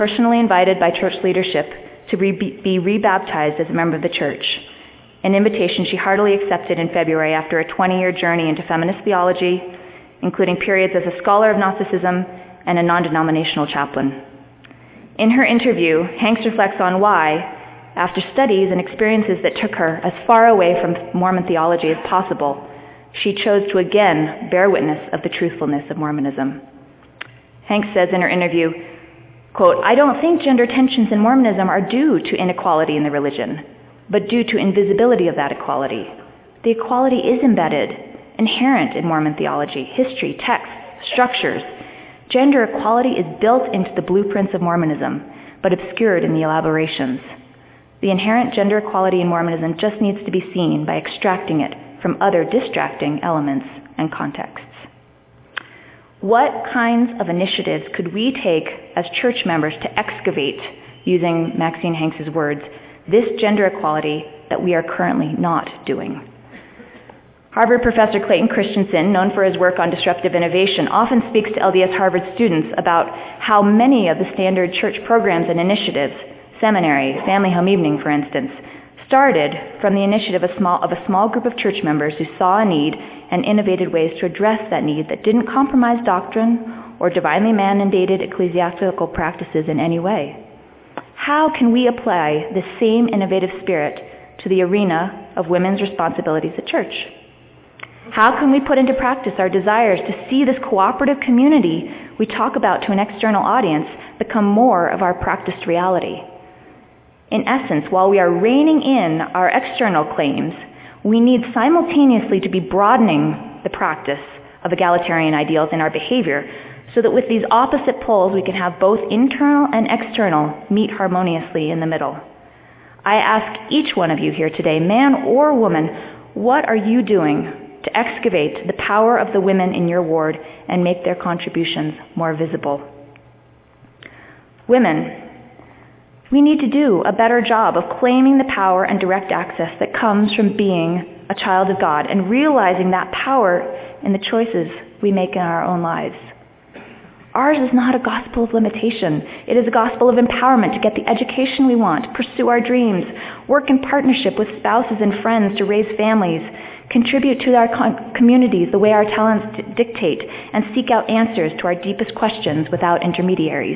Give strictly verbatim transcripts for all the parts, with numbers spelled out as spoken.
personally invited by church leadership to re- be rebaptized as a member of the church, an invitation she heartily accepted in February after a twenty-year journey into feminist theology, including periods as a scholar of Gnosticism and a non-denominational chaplain. In her interview, Hanks reflects on why, after studies and experiences that took her as far away from Mormon theology as possible, she chose to again bear witness of the truthfulness of Mormonism. Hanks says in her interview, quote, "I don't think gender tensions in Mormonism are due to inequality in the religion, but due to invisibility of that equality. The equality is embedded, inherent in Mormon theology, history, texts, structures. Gender equality is built into the blueprints of Mormonism, but obscured in the elaborations. The inherent gender equality in Mormonism just needs to be seen by extracting it from other distracting elements and contexts." What kinds of initiatives could we take as church members to excavate, using Maxine Hanks' words, this gender equality that we are currently not doing? Harvard professor Clayton Christensen, known for his work on disruptive innovation, often speaks to L D S Harvard students about how many of the standard church programs and initiatives, seminary, family home evening, for instance, started from the initiative of, small, of a small group of church members who saw a need and innovated ways to address that need that didn't compromise doctrine or divinely mandated ecclesiastical practices in any way. How can we apply this same innovative spirit to the arena of women's responsibilities at church? How can we put into practice our desires to see this cooperative community we talk about to an external audience become more of our practiced reality? In essence, while we are reining in our external claims, we need simultaneously to be broadening the practice of egalitarian ideals in our behavior so that with these opposite poles we can have both internal and external meet harmoniously in the middle. I ask each one of you here today, man or woman, what are you doing to excavate the power of the women in your ward and make their contributions more visible? Women, we need to do a better job of claiming the power and direct access that comes from being a child of God and realizing that power in the choices we make in our own lives. Ours is not a gospel of limitation. It is a gospel of empowerment to get the education we want, pursue our dreams, work in partnership with spouses and friends to raise families, contribute to our con- communities the way our talents d- dictate, and seek out answers to our deepest questions without intermediaries.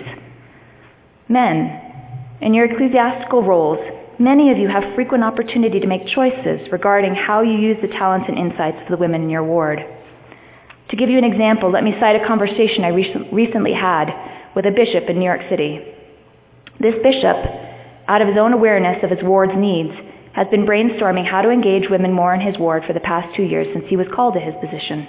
Men, in your ecclesiastical roles, many of you have frequent opportunity to make choices regarding how you use the talents and insights of the women in your ward. To give you an example, let me cite a conversation I re- recently had with a bishop in New York City. This bishop, out of his own awareness of his ward's needs, has been brainstorming how to engage women more in his ward for the past two years since he was called to his position.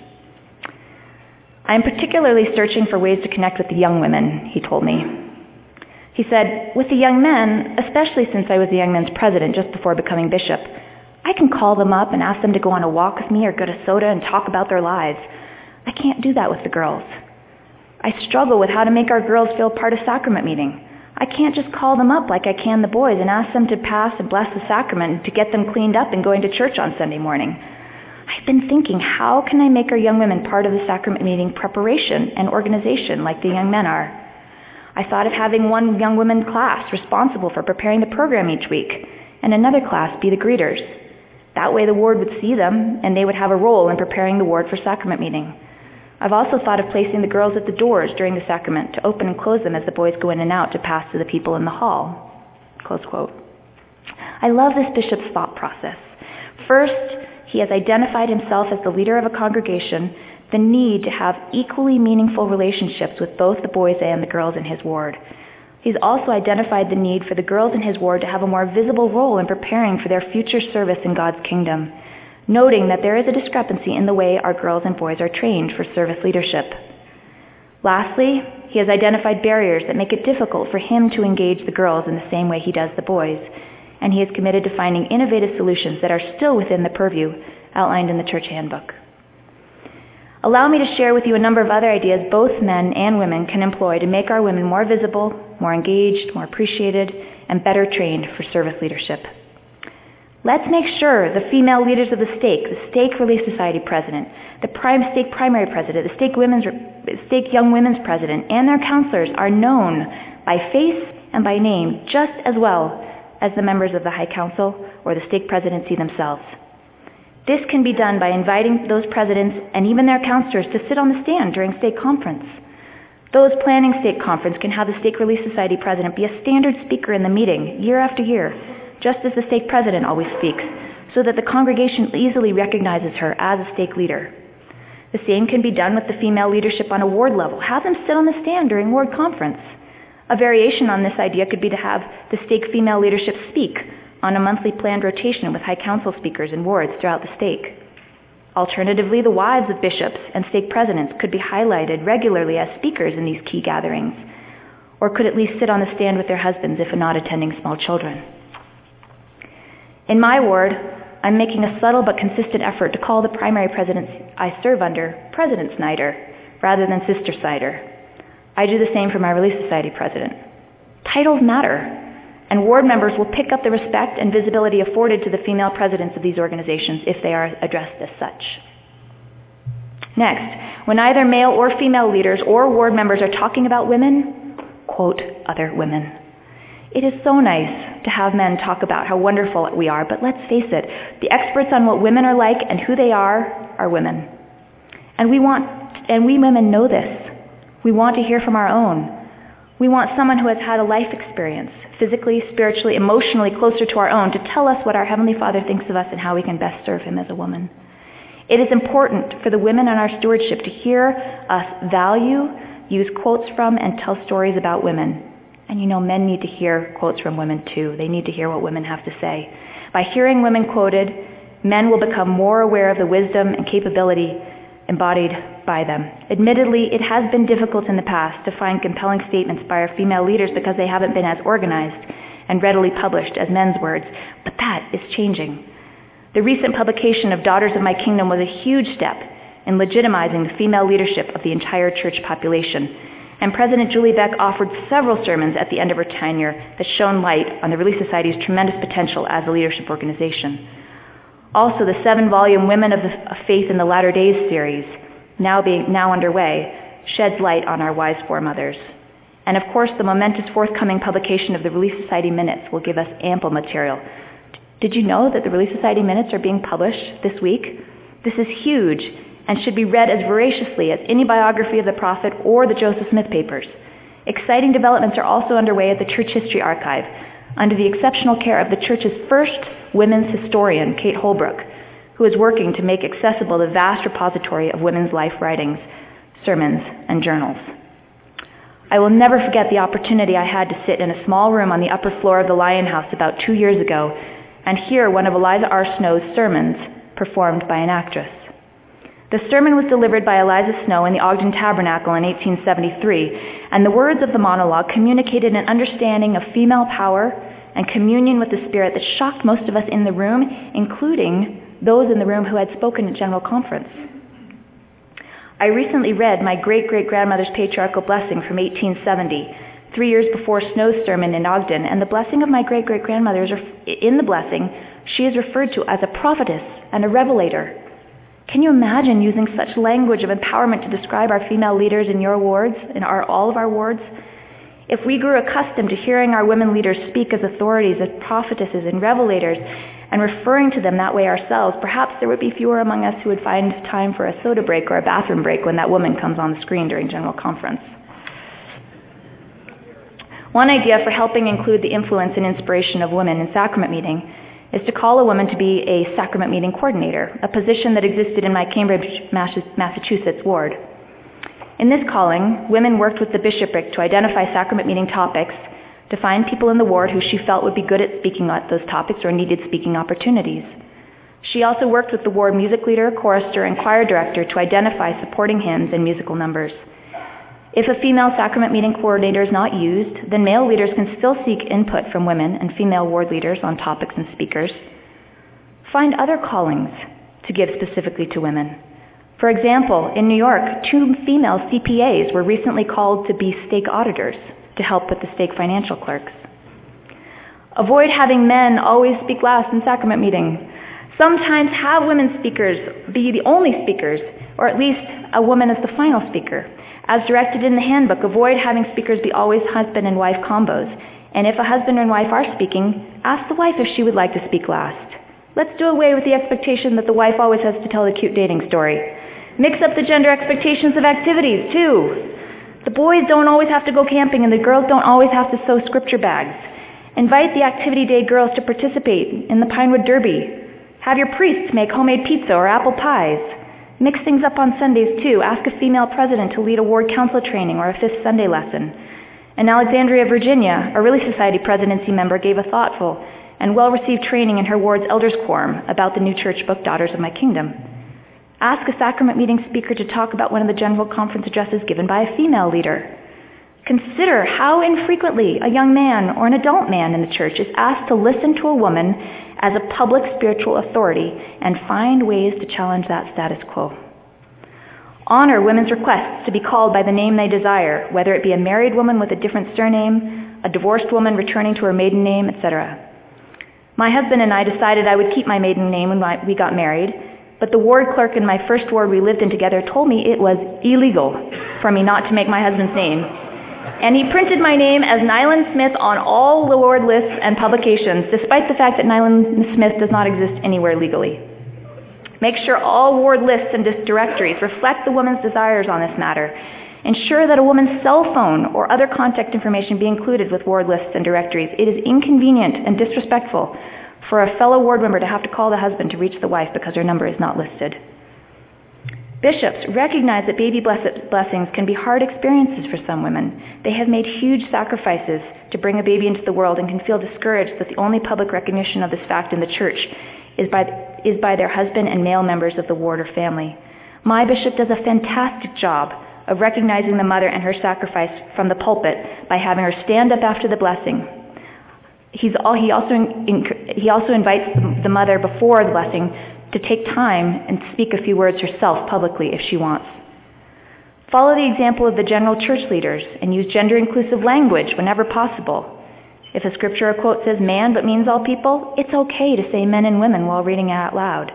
I am particularly searching for ways to connect with the young women, he told me. He said, with the young men, especially since I was the young men's president just before becoming bishop, I can call them up and ask them to go on a walk with me or go to soda and talk about their lives. I can't do that with the girls. I struggle with how to make our girls feel part of sacrament meeting. I can't just call them up like I can the boys and ask them to pass and bless the sacrament to get them cleaned up and going to church on Sunday morning. I've been thinking, how can I make our young women part of the sacrament meeting preparation and organization like the young men are? I thought of having one young women class responsible for preparing the program each week, and another class be the greeters. That way the ward would see them, and they would have a role in preparing the ward for sacrament meeting. I've also thought of placing the girls at the doors during the sacrament to open and close them as the boys go in and out to pass to the people in the hall. Close quote. I love this bishop's thought process. First, he has identified himself as the leader of a congregation, the need to have equally meaningful relationships with both the boys and the girls in his ward. He's also identified the need for the girls in his ward to have a more visible role in preparing for their future service in God's kingdom, noting that there is a discrepancy in the way our girls and boys are trained for service leadership. Lastly, he has identified barriers that make it difficult for him to engage the girls in the same way he does the boys, and he is committed to finding innovative solutions that are still within the purview outlined in the church handbook. Allow me to share with you a number of other ideas both men and women can employ to make our women more visible, more engaged, more appreciated, and better trained for service leadership. Let's make sure the female leaders of the stake, the Stake Relief Society president, the prime stake primary president, the stake, women's, stake young women's president, and their counselors are known by face and by name just as well as the members of the High Council or the stake presidency themselves. This can be done by inviting those presidents and even their counselors to sit on the stand during stake conference. Those planning stake conference can have the Stake Relief Society president be a standard speaker in the meeting year after year, just as the stake president always speaks, so that the congregation easily recognizes her as a stake leader. The same can be done with the female leadership on a ward level. Have them sit on the stand during ward conference. A variation on this idea could be to have the stake female leadership speak on a monthly planned rotation with High Council speakers in wards throughout the stake. Alternatively, the wives of bishops and stake presidents could be highlighted regularly as speakers in these key gatherings, or could at least sit on the stand with their husbands if not attending small children. In my ward, I'm making a subtle but consistent effort to call the primary presidents I serve under President Snyder rather than Sister Snyder. I do the same for my Relief Society president. Titles matter, and ward members will pick up the respect and visibility afforded to the female presidents of these organizations if they are addressed as such. Next, when either male or female leaders or ward members are talking about women, quote other women. It is so nice to have men talk about how wonderful we are, but let's face it, the experts on what women are like and who they are are women. And we want, and we women know this. We want to hear from our own. We want someone who has had a life experience, physically, spiritually, emotionally closer to our own, to tell us what our Heavenly Father thinks of us and how we can best serve Him as a woman. It is important for the women on our stewardship to hear us value, use quotes from, and tell stories about women. And you know, men need to hear quotes from women too. They need to hear what women have to say. By hearing women quoted, men will become more aware of the wisdom and capability embodied by them. Admittedly, it has been difficult in the past to find compelling statements by our female leaders because they haven't been as organized and readily published as men's words, but that is changing. The recent publication of Daughters of My Kingdom was a huge step in legitimizing the female leadership of the entire church population. And President Julie Beck offered several sermons at the end of her tenure that shone light on the Relief Society's tremendous potential as a leadership organization. Also, the seven-volume Women of, the, of Faith in the Latter Days series, now being now underway, sheds light on our wise foremothers. And of course, the momentous forthcoming publication of the Relief Society Minutes will give us ample material. Did you know that the Relief Society Minutes are being published this week? This is huge and should be read as voraciously as any biography of the prophet or the Joseph Smith papers. Exciting developments are also underway at the Church History Archive under the exceptional care of the church's first women's historian, Kate Holbrook, who is working to make accessible the vast repository of women's life writings, sermons, and journals. I will never forget the opportunity I had to sit in a small room on the upper floor of the Lion House about two years ago and hear one of Eliza R. Snow's sermons performed by an actress. The sermon was delivered by Eliza Snow in the Ogden Tabernacle in eighteen seventy-three, and the words of the monologue communicated an understanding of female power and communion with the Spirit that shocked most of us in the room, including those in the room who had spoken at General Conference. I recently read my great-great-grandmother's patriarchal blessing from eighteen seventy, three years before Snow's sermon in Ogden, and the blessing of my great-great-grandmother is, in the blessing, she is referred to as a prophetess and a revelator. Can you imagine using such language of empowerment to describe our female leaders in your wards, in our, all of our wards? If we grew accustomed to hearing our women leaders speak as authorities, as prophetesses and revelators, and referring to them that way ourselves, perhaps there would be fewer among us who would find time for a soda break or a bathroom break when that woman comes on the screen during General Conference. One idea for helping include the influence and inspiration of women in sacrament meeting is to call a woman to be a sacrament meeting coordinator, a position that existed in my Cambridge, Massachusetts ward. In this calling, women worked with the bishopric to identify sacrament meeting topics, to find people in the ward who she felt would be good at speaking at those topics or needed speaking opportunities. She also worked with the ward music leader, chorister, and choir director to identify supporting hymns and musical numbers. If a female sacrament meeting coordinator is not used, then male leaders can still seek input from women and female ward leaders on topics and speakers. Find other callings to give specifically to women. For example, in New York, two female C P As were recently called to be stake auditors to help with the stake financial clerks. Avoid having men always speak last in sacrament meeting. Sometimes have women speakers be the only speakers, or at least a woman as the final speaker. As directed in the handbook, avoid having speakers be always husband and wife combos. And if a husband and wife are speaking, ask the wife if she would like to speak last. Let's do away with the expectation that the wife always has to tell the cute dating story. Mix up the gender expectations of activities, too. The boys don't always have to go camping, and the girls don't always have to sew scripture bags. Invite the activity day girls to participate in the Pinewood Derby. Have your priests make homemade pizza or apple pies. Mix things up on Sundays, too. Ask a female president to lead a ward council training or a fifth Sunday lesson. In Alexandria, Virginia, a Relief Society presidency member gave a thoughtful and well-received training in her ward's elders quorum about the new church book, Daughters of My Kingdom. Ask a sacrament meeting speaker to talk about one of the general conference addresses given by a female leader. Consider how infrequently a young man or an adult man in the church is asked to listen to a woman as a public spiritual authority and find ways to challenge that status quo. Honor women's requests to be called by the name they desire, whether it be a married woman with a different surname, a divorced woman returning to her maiden name, et cetera. My husband and I decided I would keep my maiden name when we got married, but the ward clerk in my first ward we lived in together told me it was illegal for me not to make my husband's name. And he printed my name as Nyland Smith on all the ward lists and publications, despite the fact that Nyland Smith does not exist anywhere legally. Make sure all ward lists and directories reflect the woman's desires on this matter. Ensure that a woman's cell phone or other contact information be included with ward lists and directories. It is inconvenient and disrespectful for a fellow ward member to have to call the husband to reach the wife because her number is not listed. Bishops recognize that baby blessings can be hard experiences for some women. They have made huge sacrifices to bring a baby into the world and can feel discouraged that the only public recognition of this fact in the church is by, is by their husband and male members of the ward or family. My bishop does a fantastic job of recognizing the mother and her sacrifice from the pulpit by having her stand up after the blessing. He's all, he, also in, he also invites the mother before the blessing to take time and speak a few words herself publicly if she wants. Follow the example of the general church leaders and use gender-inclusive language whenever possible. If a scripture or quote says man but means all people, it's okay to say men and women while reading it out loud.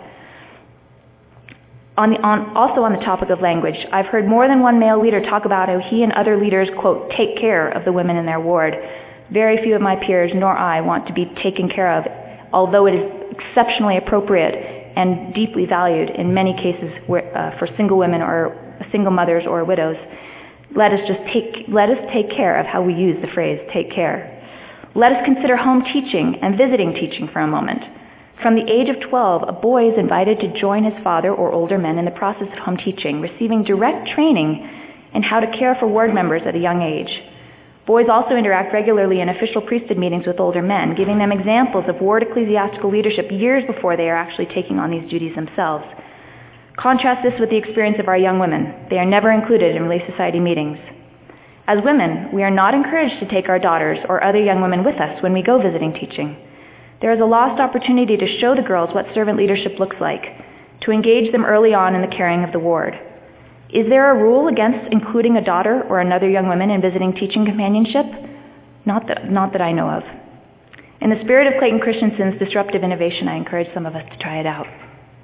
On the, on, also on the topic of language, I've heard more than one male leader talk about how he and other leaders, quote, take care of the women in their ward. Very few of my peers nor I want to be taken care of, although it is exceptionally appropriate and deeply valued in many cases where, uh, for single women or single mothers or widows. Let us just take, let us take care of how we use the phrase take care. Let us consider home teaching and visiting teaching for a moment. From the age of twelve, a boy is invited to join his father or older men in the process of home teaching, receiving direct training in how to care for ward members at a young age. Boys also interact regularly in official priesthood meetings with older men, giving them examples of ward ecclesiastical leadership years before they are actually taking on these duties themselves. Contrast this with the experience of our young women. They are never included in Relief Society meetings. As women, we are not encouraged to take our daughters or other young women with us when we go visiting teaching. There is a lost opportunity to show the girls what servant leadership looks like, to engage them early on in the caring of the ward. Is there a rule against including a daughter or another young woman in visiting teaching companionship? Not that, not that I know of. In the spirit of Clayton Christensen's disruptive innovation, I encourage some of us to try it out.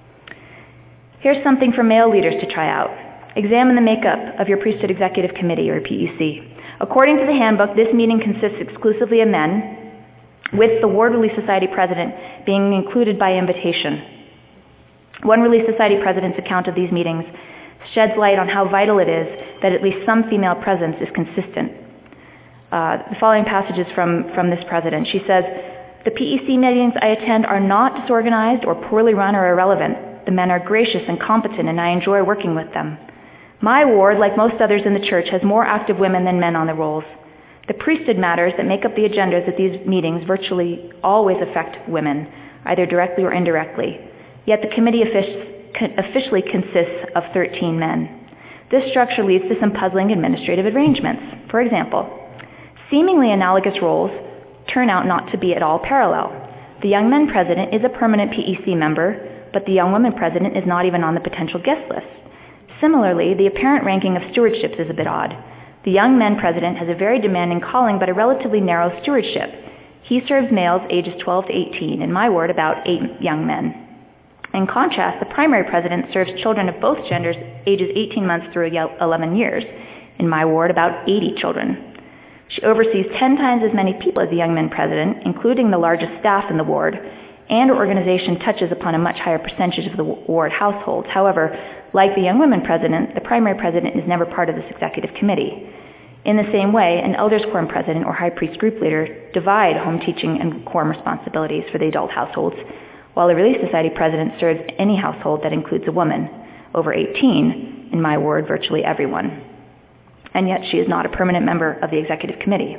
Here's something for male leaders to try out. Examine the makeup of your Priesthood Executive Committee, or P E C. According to the handbook, this meeting consists exclusively of men, with the Ward Relief Society president being included by invitation. One Relief Society president's account of these meetings sheds light on how vital it is that at least some female presence is consistent. Uh, the following passage is from, from this president. She says, "The P E C meetings I attend are not disorganized or poorly run or irrelevant. The men are gracious and competent, and I enjoy working with them. My ward, like most others in the church, has more active women than men on the rolls. The priesthood matters that make up the agendas at these meetings virtually always affect women, either directly or indirectly. Yet the committee officially consists of thirteen men. This structure leads to some puzzling administrative arrangements. For example, seemingly analogous roles turn out not to be at all parallel. The young men president is a permanent P E C member, but the young women president is not even on the potential guest list. Similarly, the apparent ranking of stewardships is a bit odd. The young men president has a very demanding calling but a relatively narrow stewardship. He serves males ages twelve to eighteen, in my ward about eight young men. In contrast, the primary president serves children of both genders ages eighteen months through eleven years, in my ward about eighty children. She oversees ten times as many people as the young men president, including the largest staff in the ward, and her organization touches upon a much higher percentage of the ward households. However, like the young women president, the primary president is never part of this executive committee. In the same way, an elders quorum president or high priest group leader divide home teaching and quorum responsibilities for the adult households, while the Relief Society president serves any household that includes a woman over eighteen, in my ward, virtually everyone. And yet she is not a permanent member of the executive committee.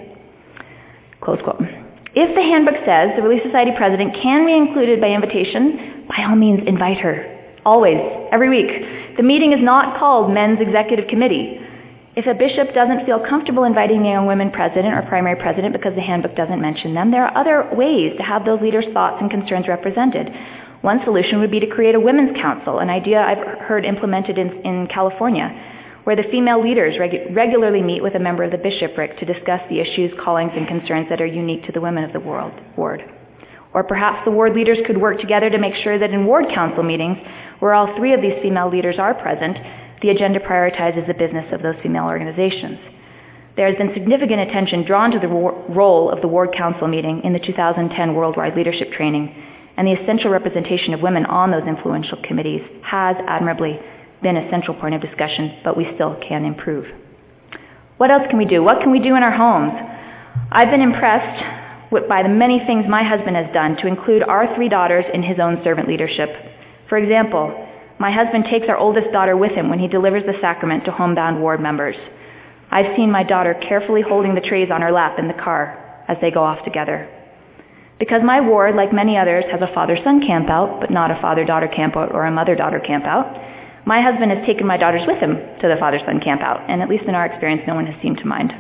Close quote. If the handbook says the Relief Society president can be included by invitation, by all means invite her. Always, every week. The meeting is not called Men's Executive Committee. If a bishop doesn't feel comfortable inviting the young women president or primary president because the handbook doesn't mention them, there are other ways to have those leaders' thoughts and concerns represented. One solution would be to create a women's council, an idea I've heard implemented in, in California, where the female leaders regu- regularly meet with a member of the bishopric to discuss the issues, callings, and concerns that are unique to the women of the world, ward. Or perhaps the ward leaders could work together to make sure that in ward council meetings, where all three of these female leaders are present, the agenda prioritizes the business of those female organizations. There has been significant attention drawn to the ro- role of the ward council meeting in the two thousand ten Worldwide Leadership Training, and the essential representation of women on those influential committees has admirably been a central point of discussion, but we still can improve. What else can we do? What can we do in our homes? I've been impressed with, by the many things my husband has done to include our three daughters in his own servant leadership. For example, my husband takes our oldest daughter with him when he delivers the sacrament to homebound ward members. I've seen my daughter carefully holding the trays on her lap in the car as they go off together. Because my ward, like many others, has a father-son campout, but not a father-daughter campout or a mother-daughter campout, my husband has taken my daughters with him to the father-son campout, and at least in our experience, no one has seemed to mind.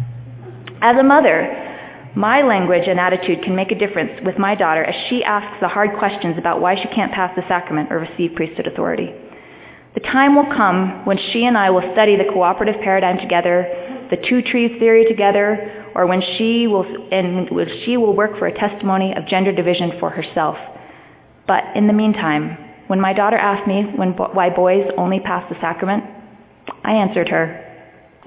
As a mother, my language and attitude can make a difference with my daughter as she asks the hard questions about why she can't pass the sacrament or receive priesthood authority. The time will come when she and I will study the cooperative paradigm together, the two trees theory together, or when she will and when she will work for a testimony of gender division for herself. But in the meantime, when my daughter asked me when, why boys only pass the sacrament, I answered her,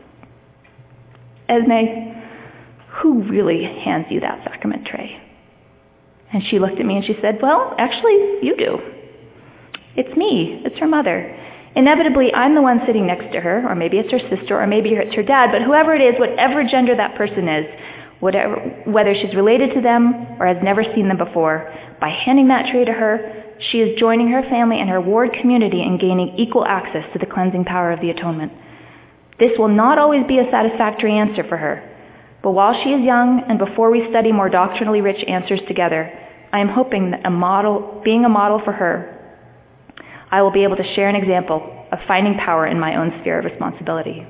Esme, who really hands you that sacrament tray? And she looked at me and she said, well, actually, you do. It's me. It's her mother. Inevitably, I'm the one sitting next to her, or maybe it's her sister, or maybe it's her dad, but whoever it is, whatever gender that person is, whatever, whether she's related to them or has never seen them before, by handing that tray to her, she is joining her family and her ward community in gaining equal access to the cleansing power of the atonement. This will not always be a satisfactory answer for her. But while she is young and before we study more doctrinally rich answers together, I am hoping that a model, being a model for her, I will be able to share an example of finding power in my own sphere of responsibility.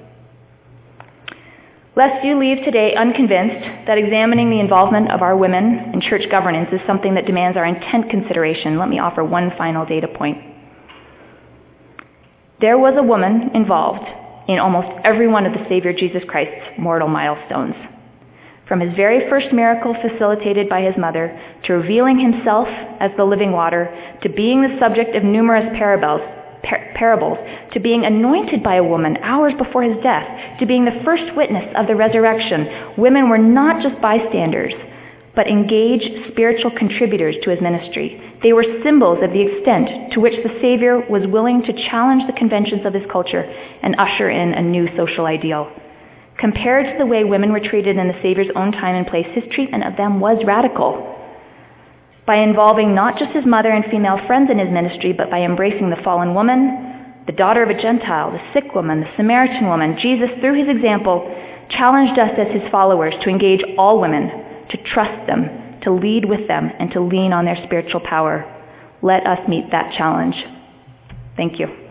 Lest you leave today unconvinced that examining the involvement of our women in church governance is something that demands our intent consideration, let me offer one final data point. There was a woman involved in almost every one of the Savior Jesus Christ's mortal milestones. From his very first miracle facilitated by his mother, to revealing himself as the living water, to being the subject of numerous parables, par- parables, to being anointed by a woman hours before his death, to being the first witness of the resurrection, women were not just bystanders, but engaged spiritual contributors to his ministry. They were symbols of the extent to which the Savior was willing to challenge the conventions of his culture and usher in a new social ideal. Compared to the way women were treated in the Savior's own time and place, his treatment of them was radical. By involving not just his mother and female friends in his ministry, but by embracing the fallen woman, the daughter of a Gentile, the sick woman, the Samaritan woman, Jesus, through his example, challenged us as his followers to engage all women, to trust them, to lead with them, and to lean on their spiritual power. Let us meet that challenge. Thank you.